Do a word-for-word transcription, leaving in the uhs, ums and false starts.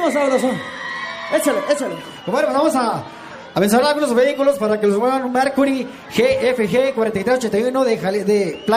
ánimo, sabroso. Échale, échale. Bueno, pues vamos a, a mencionar algunos vehículos para que los muevan. Un Mercury G F G cuarenta y tres ochenta y uno de, Jale- de